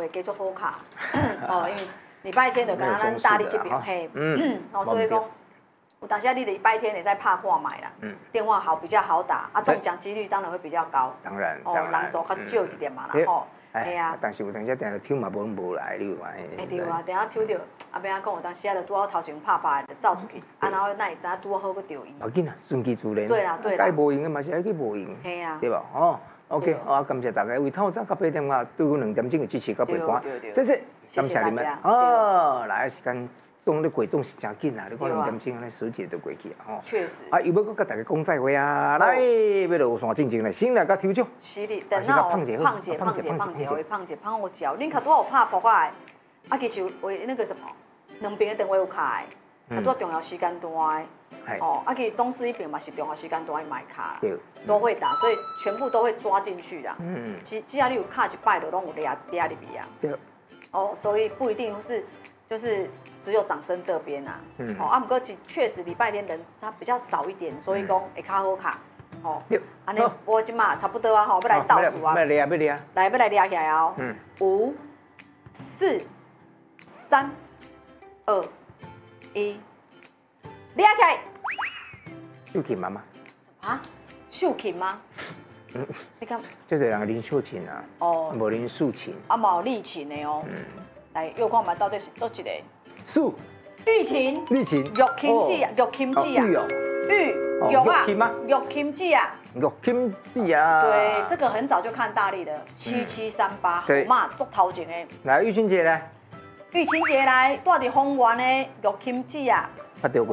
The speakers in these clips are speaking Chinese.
袂继续好卡，哦，因为礼拜天就跟咱大力这边嘿，所以讲。有当时你礼拜天会使拍看卖啦，电话好比较好打，啊中奖几率当然会比较高。 当然， 人数较少一点嘛啦，吼，系啊。 但是有当时定个抽嘛无来，你有嘛？ 对啊，等下抽到，啊要安讲？有当时就拄好头前拍的，就走出去，啊然后那会知拄好去着伊。 要紧啊，顺其自然。 对啦对啦。 该无用的嘛是爱去无用。 系啊。 对吧？哦。OK， 好，感谢大家为透早到8点啊，对阮2点钟的支持到陪伴，谢谢，感谢你们。哦，来时间总咧过总是真紧啊，你看2点钟安尼时节都过去啊，吼。 确实。 啊，又要搁甲大家讲再会啊，来，要落线进前来，先来甲抽奖。 是的，等下胖姐，我叫，恁较拄好拍扑啊，啊其实为那个什么，两边的电话有开，较拄重要时间段的。哦，其实中视一边嘛是重要时间都爱买卡啦，都会打，所以全部都会抓进去啦。只要你有卡一摆，就拢有抓入去啊。 对。 哦，所以不一定是就是只有掌声这边啊。哦，不过确实礼拜天人他比较少一点，所以讲会较好卡。哦，安尼我今嘛差不多啊，吼，要来倒数啊。 要抓， 来，要来抓起来哦。5、4、3、2、1。抓起来！ 秀琴妈妈。 啊？秀琴吗？你看。 这个人林秀琴啊。哦。无林素琴。 啊，冇丽琴的哦。来，右看嘛，到底是倒一个？ 素。 玉琴。 玉琴。 玉琴子啊，玉琴子啊。 玉哦。 玉啊。玉吗？玉琴子啊。 玉琴子啊。 对，这个很早就看大力的7738，好嘛，足头前的。 来，玉琴姐来。 玉琴姐来，带伫丰原的玉琴子啊。 他丢过。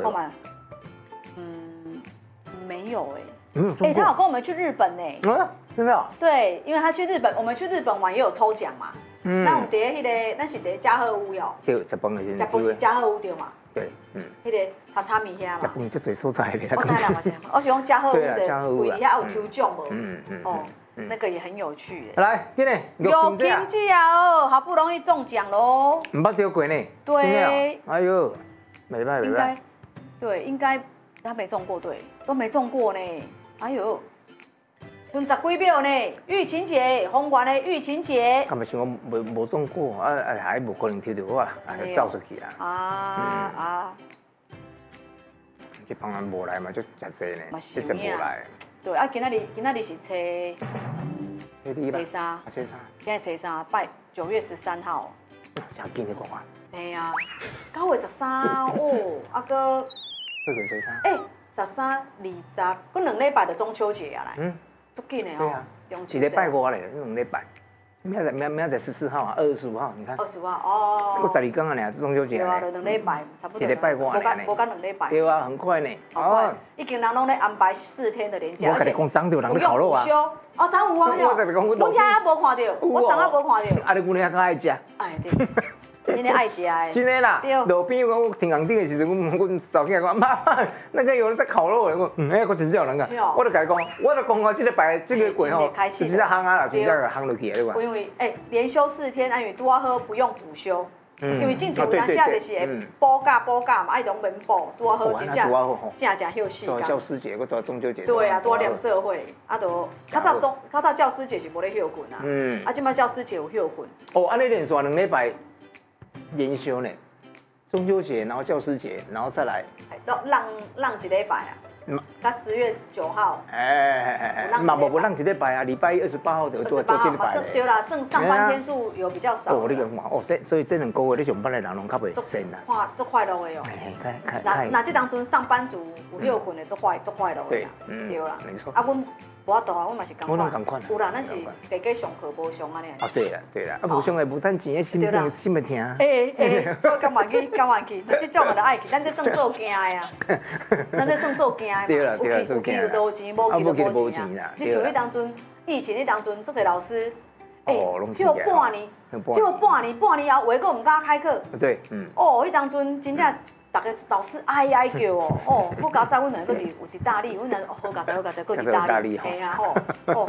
没有哎。他有跟我们去日本呢。 真的？ 对，因为他去日本，我们去日本玩也有抽奖嘛。那我们伫迄个，咱是伫嘉禾屋哟。 对，食饭的时候。 食饭是嘉禾屋对嘛？ 对， 迄个榻榻米遐嘛。 食饭最所在的。 我知啦，我是讲嘉禾屋的，柜底下有抽奖无？哦，那个也很有趣。 来，今日有金子啊！哦，好不容易中奖喽。 唔捌丢过呢。 对。 哎呦。没办法， 应该，对，应该他没中过，对，都没中过呢。哎呦，剩10几秒呢，玉琴姐，丰原的玉琴姐。 他们想讲无中过，还无可能抽到我啦，走出去啦。这旁人无来嘛，就真济呢，这真无来。 对，今仔日是初三，今仔初3，拜9月13号。 真紧的讲啊。 嘿啊，9月13哦，个。 这个谁 13、20，搁2礼拜就中秋节啊来。足紧的哦。 一礼拜5嘞，2礼拜。明仔载14号啊，25号，你看。 25号哦。 过12天啊，俩中秋节。 对啊，就2礼拜，差不多。 一礼拜5啊， 无干2礼拜。 对啊，很快呢。 好快，已经人拢咧安排4天的连假。 我跟你讲，昨就有人咧烤肉啊。 哦，昨有啊，我听还无看到，我昨仔无看到。 啊，你姑娘较爱食。 哎对。你咧爱食的， 真的啦。路边我天公顶的时阵，阮嫂囝讲妈，那个有人在烤肉，我我真正有人个，我就甲伊讲，我就讲我这个摆这个柜吼，真正夯啊啦，真正夯落去的，对吧？ 因为连休4天，因为拄啊好不用补休，因为进前有当时就是会补假嘛，爱拢免补，拄啊好真正休息。 教师节，我到中秋节。 对啊，拄啊连做伙，啊都较早教师节是无咧休困啊，即摆教师节有休困。 哦，安尼连续2礼拜。连休呢，中秋节，然后教师节，然后再来， 让一礼拜啊，到10月9号， 嘛无让一礼拜啊，礼拜1 28号就做这礼拜对啦，剩上班天数有比较少。 哦，你讲所以这2个月你上班的人拢较袂闲啦， 足快乐的哦。那这当阵上班族有休困的足快乐的啦，对啦。 没错。 啊，阮无法度啊，阮嘛是我拢同款。 有啦，咱是家家上课无上安尼。 啊，对啦，啊无上的无趁钱，心会疼。 所以甘愿去，这种我就爱去，咱这算做惊的啊，咱这算做惊的嘛。 对啦， 有去有多钱，无去就无钱啊。你像迄当阵疫情迄当阵，足侪老师，休半年后，话个唔敢开课。 对， 迄当阵真正。大家老师哀叫哦，好佳哉，阮两个有伫大理，阮两好佳哉，搁伫大理，嘿啊吼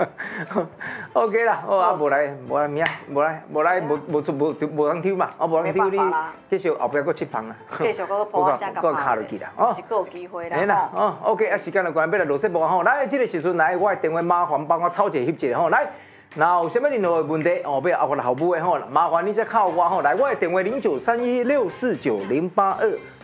，OK 啦，好啊，无来明仔，无通抽嘛，无通抽你继续后壁搁7棚啊， 继续搁破声甲卡落去啦， 是搁有机会啦。 嘿啦，OK，啊时间就关，要来录节目吼，来，这个时阵来，我的电话麻烦帮我抄一个翕一个吼，来。 那有啥物任何的问题哦，要后来服务的吼，麻烦你再靠我吼，来我的电话0931649082。